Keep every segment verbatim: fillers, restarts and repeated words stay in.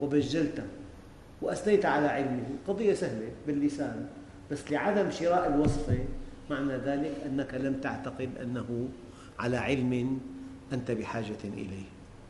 وبجلته وأثنيت على علمه، قضية سهلة باللسان، بس لعدم شراء الوصفة معنى ذلك أنك لم تعتقد أنه على علم أنت بحاجة إليه.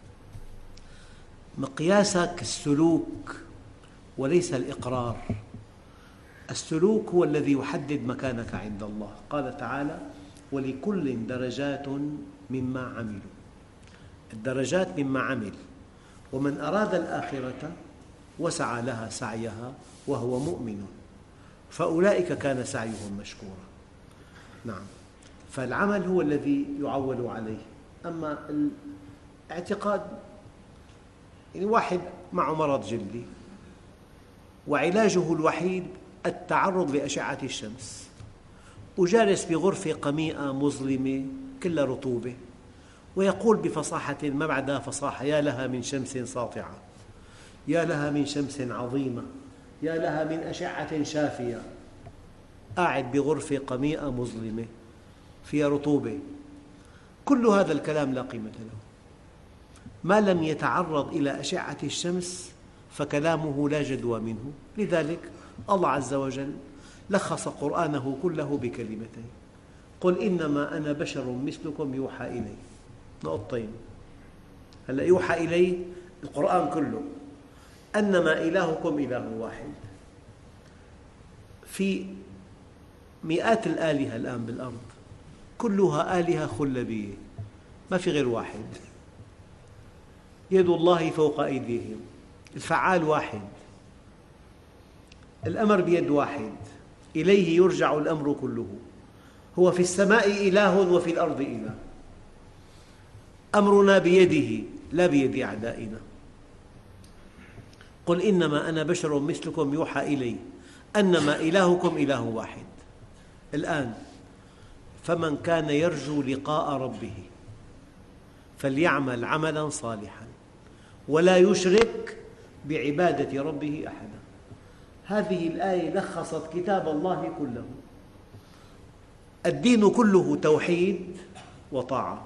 مقياسك السلوك وليس الإقرار. السلوك هو الذي يحدد مكانك عند الله. قال تعالى: ولكل درجات مما عملوا. الدرجات مما عمل. ومن أراد الآخرة وسعى لها سعيها وهو مؤمن فأولئك كان سعيهم مشكورا. نعم، فالعمل هو الذي يعول عليه. أما الاعتقاد، يعني واحد معه مرض جلدي وعلاجه الوحيد التعرض لأشعة الشمس، وجالس بغرفة قميئة مظلمة كلها رطوبة، ويقول بفصاحة ما بعدها فصاحة: يا لها من شمس ساطعة، يا لها من شمس عظيمة، يا لها من أشعة شافية. قاعد بغرفة قميئة مظلمة فيها رطوبة، كل هذا الكلام لا قيمة له. ما لم يتعرض إلى أشعة الشمس فكلامه لا جدوى منه. لذلك الله عز وجل لخص قرآنه كله بكلمتين: قل إنما أنا بشر مثلكم يوحى إلي. نقطتين. هلأ يوحى إلي القرآن كله. أنما إلهكم إله واحد. في مئات الآلهة الآن بالأرض، كلها آلهة خلبية، ما في غير واحد. يد الله فوق أيديهم، الفعال واحد، الأمر بيد واحد، إليه يرجع الأمر كله. هو في السماء إله وفي الأرض إله. أمرنا بيده لا بيد أعدائنا. قل إنما أنا بشر مثلكم يوحى إلي أنما إلهكم إله واحد. الآن فمن كان يرجو لقاء ربه فليعمل عملا صالحا ولا يشرك بعبادة ربه أحدا. هذه الآية لخصت كتاب الله كله. الدين كله توحيد وطاعة،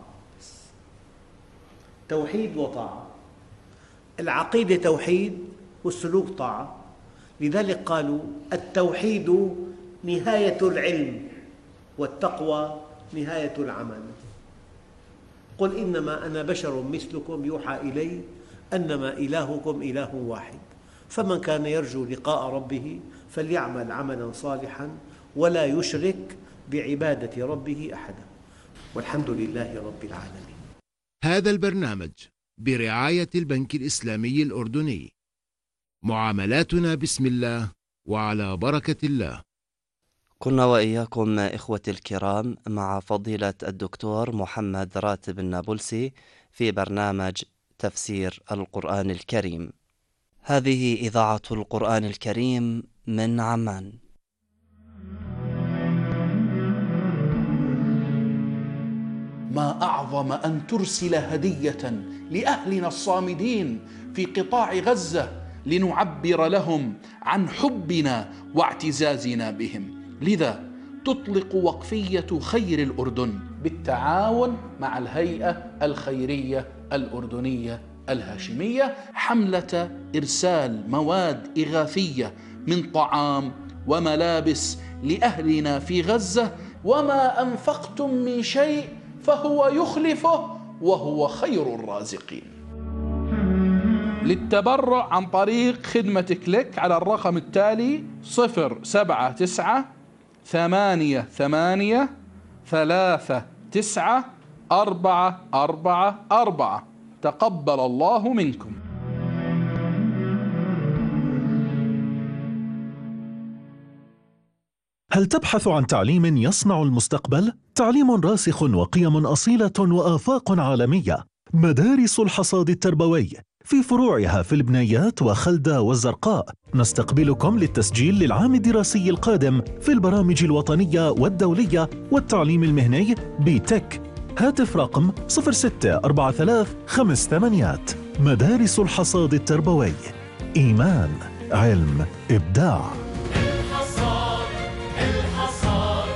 توحيد وطاعة. العقيدة توحيد والسلوك طاعة. لذلك قالوا: التوحيد نهاية العلم والتقوى نهاية العمل. قل إنما أنا بشر مثلكم يوحى إلي أنما إلهكم إله واحد. فمن كان يرجو لقاء ربه فليعمل عملا صالحا ولا يشرك بعبادة ربه أحدا. والحمد لله رب العالمين. هذا البرنامج برعاية البنك الإسلامي الأردني. معاملاتنا بسم الله وعلى بركة الله. كنا وإياكم إخوتي الكرام مع فضيلة الدكتور محمد راتب النابلسي في برنامج تفسير القرآن الكريم. هذه إذاعة القرآن الكريم من عمان. ما أعظم أن ترسل هدية لأهلنا الصامدين في قطاع غزة لنعبر لهم عن حبنا واعتزازنا بهم. لذا تطلق وقفية خير الأردن بالتعاون مع الهيئة الخيرية الأردنية الهاشمية حملة إرسال مواد إغاثية من طعام وملابس لأهلنا في غزة. وما أنفقتم من شيء فهو يخلفه وهو خير الرازقين. للتبرع عن طريق خدمة كليك على الرقم التالي: صفر سبعة تسعة ثمانية ثمانية ثلاثة تسعة أربعة أربعة أربعة. تقبل الله منكم. هل تبحث عن تعليم يصنع المستقبل؟ تعليم راسخ وقيم أصيلة وآفاق عالمية. مدارس الحصاد التربوي في فروعها في البنيات وخلدة والزرقاء. نستقبلكم للتسجيل للعام الدراسي القادم في البرامج الوطنية والدولية والتعليم المهني بتك. هاتف رقم صفر ستة أربعة ثلاثة خمس ثمانيات. مدارس الحصاد التربوي، إيمان، علم، إبداع. الحصاد الحصاد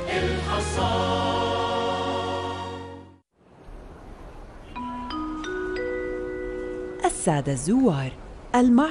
الحصاد. السادة الزوار، المع